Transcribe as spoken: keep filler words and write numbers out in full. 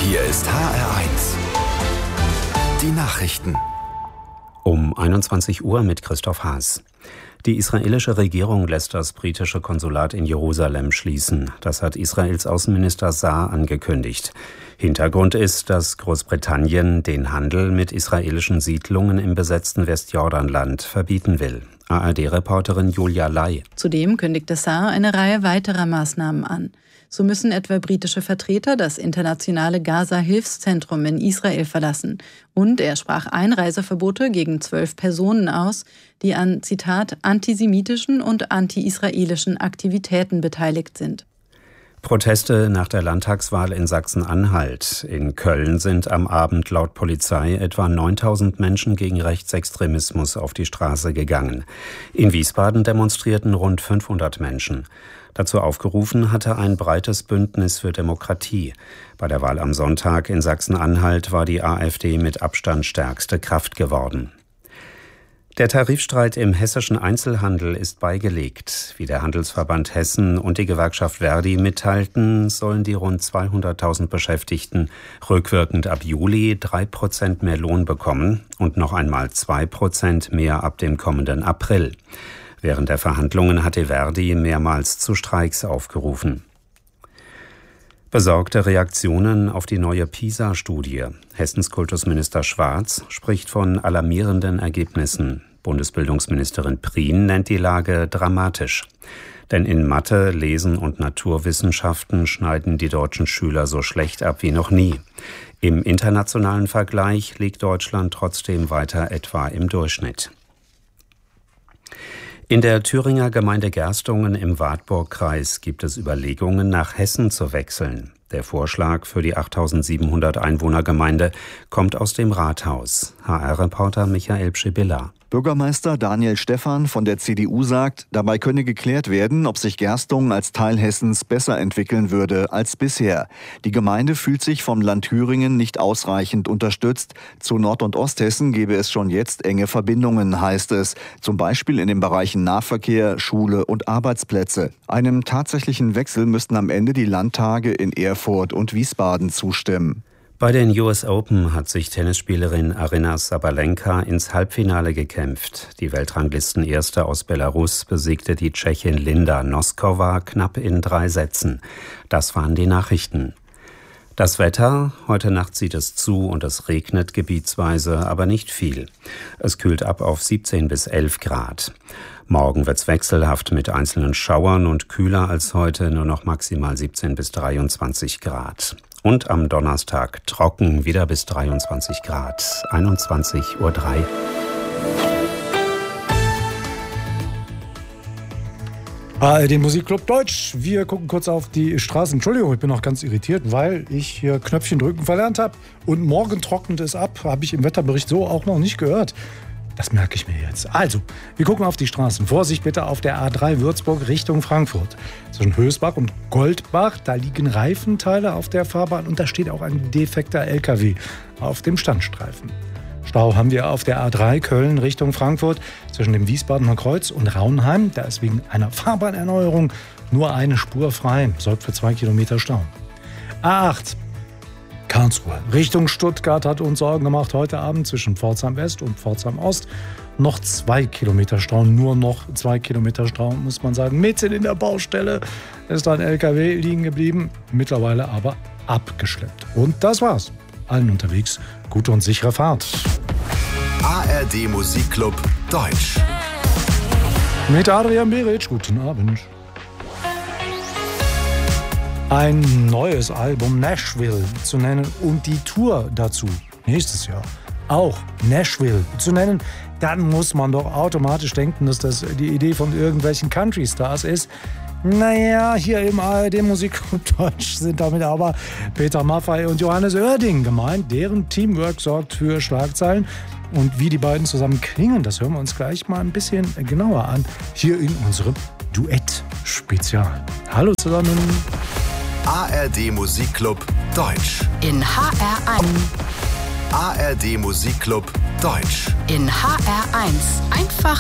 Hier ist H R eins. Die Nachrichten. Um einundzwanzig Uhr mit Christoph Haas. Die israelische Regierung lässt das britische Konsulat in Jerusalem schließen. Das hat Israels Außenminister Saar angekündigt. Hintergrund ist, dass Großbritannien den Handel mit israelischen Siedlungen im besetzten Westjordanland verbieten will. A R D-Reporterin Julia Lai. Zudem kündigte Saar eine Reihe weiterer Maßnahmen an. So müssen etwa britische Vertreter das internationale Gaza-Hilfszentrum in Israel verlassen. Und er sprach Einreiseverbote gegen zwölf Personen aus, die an, Zitat, antisemitischen und anti-israelischen Aktivitäten beteiligt sind. Proteste nach der Landtagswahl in Sachsen-Anhalt. In Köln sind am Abend laut Polizei etwa neuntausend Menschen gegen Rechtsextremismus auf die Straße gegangen. In Wiesbaden demonstrierten rund fünfhundert Menschen. Dazu aufgerufen hatte ein breites Bündnis für Demokratie. Bei der Wahl am Sonntag in Sachsen-Anhalt war die AfD mit Abstand stärkste Kraft geworden. Der Tarifstreit im hessischen Einzelhandel ist beigelegt. Wie der Handelsverband Hessen und die Gewerkschaft Verdi mitteilten, sollen die rund zweihunderttausend Beschäftigten rückwirkend ab Juli drei Prozent mehr Lohn bekommen und noch einmal zwei Prozent mehr ab dem kommenden April. Während der Verhandlungen hatte Verdi mehrmals zu Streiks aufgerufen. Besorgte Reaktionen auf die neue PISA-Studie. Hessens Kultusminister Schwarz spricht von alarmierenden Ergebnissen. Bundesbildungsministerin Prien nennt die Lage dramatisch. Denn in Mathe, Lesen und Naturwissenschaften schneiden die deutschen Schüler so schlecht ab wie noch nie. Im internationalen Vergleich liegt Deutschland trotzdem weiter etwa im Durchschnitt. In der Thüringer Gemeinde Gerstungen im Wartburgkreis gibt es Überlegungen, nach Hessen zu wechseln. Der Vorschlag für die achttausendsiebenhundert Einwohnergemeinde kommt aus dem Rathaus. H R-Reporter Michael Pschibilla. Bürgermeister Daniel Stephan von der C D U sagt, dabei könne geklärt werden, ob sich Gerstungen als Teil Hessens besser entwickeln würde als bisher. Die Gemeinde fühlt sich vom Land Thüringen nicht ausreichend unterstützt. Zu Nord- und Osthessen gebe es schon jetzt enge Verbindungen, heißt es. Zum Beispiel in den Bereichen Nahverkehr, Schule und Arbeitsplätze. Einem tatsächlichen Wechsel müssten am Ende die Landtage in Erfurt und Wiesbaden zustimmen. Bei den U S Open hat sich Tennisspielerin Aryna Sabalenka ins Halbfinale gekämpft. Die Weltranglistenerste aus Belarus besiegte die Tschechin Linda Noskova knapp in drei Sätzen. Das waren die Nachrichten. Das Wetter: Heute Nacht zieht es zu und es regnet gebietsweise, aber nicht viel. Es kühlt ab auf siebzehn bis elf Grad. Morgen wird's wechselhaft mit einzelnen Schauern und kühler als heute, nur noch maximal siebzehn bis dreiundzwanzig Grad. Und am Donnerstag trocken, wieder bis dreiundzwanzig Grad, einundzwanzig Uhr drei. A R D Musikclub Deutsch. Wir gucken kurz auf die Straßen. Entschuldigung, ich bin noch ganz irritiert, weil ich hier Knöpfchen drücken verlernt habe. Und morgen trocknet es ab, habe ich im Wetterbericht so auch noch nicht gehört. Das merke ich mir jetzt. Also, wir gucken auf die Straßen. Vorsicht bitte auf der A drei Würzburg Richtung Frankfurt. Zwischen Hösbach und Goldbach, da liegen Reifenteile auf der Fahrbahn und da steht auch ein defekter L K W auf dem Standstreifen. Stau haben wir auf der A drei Köln Richtung Frankfurt zwischen dem Wiesbadener Kreuz und Raunheim. Da ist wegen einer Fahrbahnerneuerung nur eine Spur frei, sorgt für zwei Kilometer Stau. A acht Karlsruhe Richtung Stuttgart hat uns Sorgen gemacht heute Abend zwischen Pforzheim West und Pforzheim Ost. Noch zwei Kilometer Stau, nur noch zwei Kilometer Stau, muss man sagen. Mitten in der Baustelle ist ein L K W liegen geblieben, mittlerweile aber abgeschleppt. Und das war's. Allen unterwegs gute und sichere Fahrt. A R D Musikclub Deutsch. Mit Adrian Beric, guten Abend. Ein neues Album Nashville zu nennen und die Tour dazu nächstes Jahr auch Nashville zu nennen, dann muss man doch automatisch denken, dass das die Idee von irgendwelchen Country-Stars ist. Naja, hier im A R D Musikclub Deutsch sind damit aber Peter Maffay und Johannes Oerding gemeint. Deren Teamwork sorgt für Schlagzeilen. Und wie die beiden zusammen klingen, das hören wir uns gleich mal ein bisschen genauer an. Hier in unserem Duett-Spezial. Hallo zusammen. A R D Musikclub Deutsch. In H R eins. A R D Musikclub Deutsch. In H R eins. Einfach